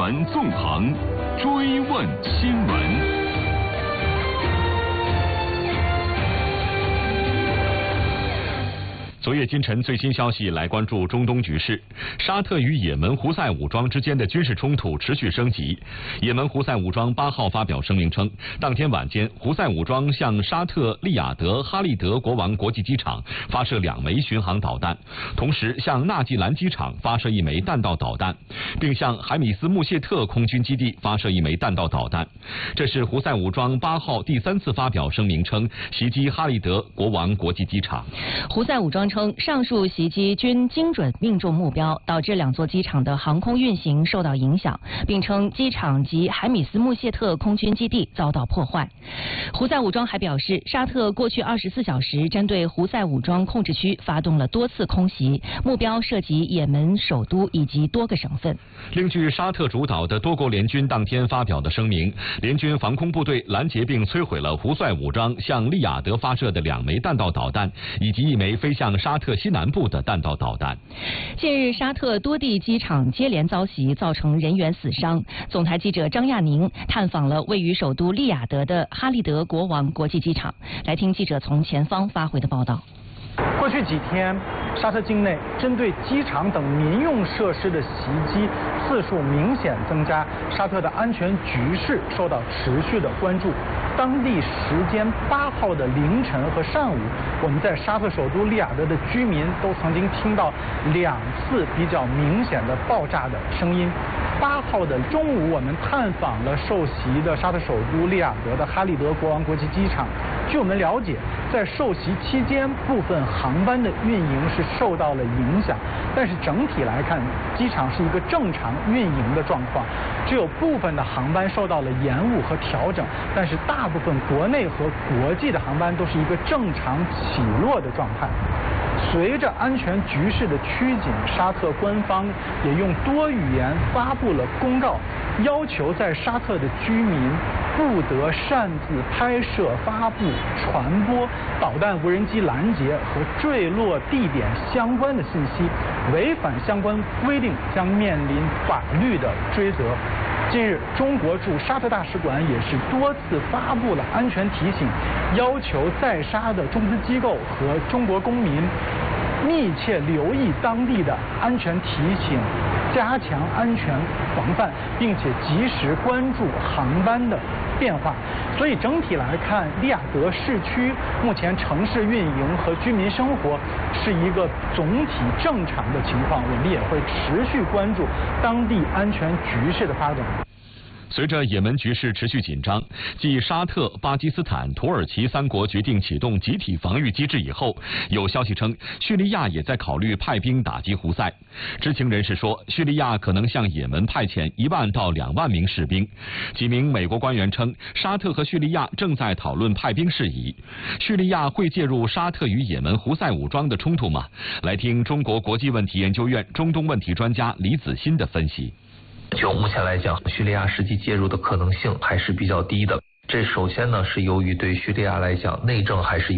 闻纵横，追问新闻。昨夜今晨最新消息，来关注中东局势。沙特与也门胡塞武装之间的军事冲突持续升级。也门胡塞武装8号发表声明称，当天晚间，胡塞武装向沙特利雅得哈利德国王国际机场发射2枚巡航导弹，同时向纳季兰机场发射1枚弹道导弹，并向海米斯穆谢特空军基地发射1枚弹道导弹。这是胡塞武装8号第3次发表声明称袭击哈利德国王国际机场。 胡塞武装称，上述袭击均精准命中目标，导致2座机场的航空运行受到影响，并称机场及海米斯穆谢特空军基地遭到破坏。胡塞武装还表示，沙特过去24小时针对胡塞武装控制区发动了多次空袭，目标涉及也门首都以及多个省份。 另据沙特主导的多国联军当天发表的声明，联军防空部队拦截并摧毁了胡塞武装向利雅得发射的2枚弹道导弹，以及1枚飞向沙特西南部的弹道导弹。 近日，沙特多地机场接连遭袭，造成人员死伤。总台记者张亚宁探访了位于首都利雅得的哈利德国王国际机场，来听记者从前方发回的报道。 过去几天，沙特境内针对机场等民用设施的袭击次数明显增加，沙特的安全局势受到持续的关注。当地时间8号的凌晨和上午，我们在沙特首都利雅得的居民都曾经听到2次比较明显的爆炸的声音。8号的中午，我们探访了受袭的沙特首都利雅得的哈利德国王国际机场。据我们了解，在受袭期间，部分航班的运营是受到了影响，但是整体来看，机场是一个正常运营的状况，只有部分的航班受到了延误和调整，但是大部分国内和国际的航班都是一个正常起落的状态。随着安全局势的趋紧，沙特官方也用多语言发布了公告，要求在沙特的居民不得擅自拍摄、发布、传播导弹、无人机拦截和坠落地点相关的信息，违反相关规定将面临法律的追责。近日，中国驻沙特大使馆也是多次发布了安全提醒，要求在沙的中资机构和中国公民密切留意当地的安全提醒，加强安全防范，并且及时关注航班的变化。所以整体来看，利雅得市区目前城市运营和居民生活是一个总体正常的情况，我们也会持续关注当地安全局势的发展。 随着也门局势持续紧张，继沙特、巴基斯坦、土耳其3国决定启动集体防御机制以后，有消息称叙利亚也在考虑派兵打击胡塞。知情人士说，叙利亚可能向也门派遣1万到2万名士兵。几名美国官员称，沙特和叙利亚正在讨论派兵事宜。叙利亚会介入沙特与也门胡塞武装的冲突吗？来听中国国际问题研究院中东问题专家李子欣的分析。 就目前来讲，叙利亚实际介入的可能性还是比较低的。这首先呢，是由于对叙利亚来讲，内政还是